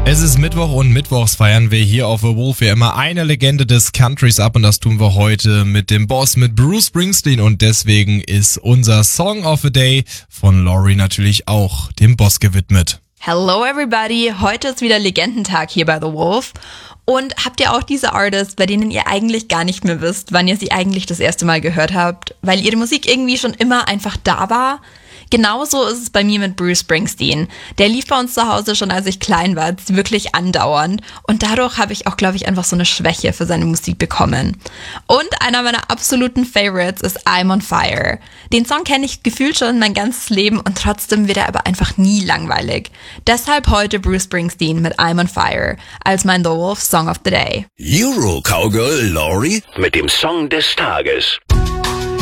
Es ist Mittwoch und mittwochs feiern wir hier auf The Wolf wie immer eine Legende des Countries ab und das tun wir heute mit dem Boss, mit Bruce Springsteen und deswegen ist unser Song of the Day von Laurie natürlich auch dem Boss gewidmet. Hello everybody, heute ist wieder Legendentag hier bei The Wolf. Und habt ihr auch diese Artists, bei denen ihr eigentlich gar nicht mehr wisst, wann ihr sie eigentlich das erste Mal gehört habt, weil ihre Musik irgendwie schon immer einfach da war? Genauso ist es bei mir mit Bruce Springsteen. Der lief bei uns zu Hause schon, als ich klein war, wirklich andauernd. Und dadurch habe ich auch, glaube ich, einfach so eine Schwäche für seine Musik bekommen. Und einer meiner absoluten Favorites ist I'm on Fire. Den Song kenne ich gefühlt schon mein ganzes Leben und trotzdem wird er aber einfach nie langweilig. Deshalb heute Bruce Springsteen mit I'm on Fire als mein The Wolf Song of the Day. Euro Cowgirl Laurie mit dem Song des Tages.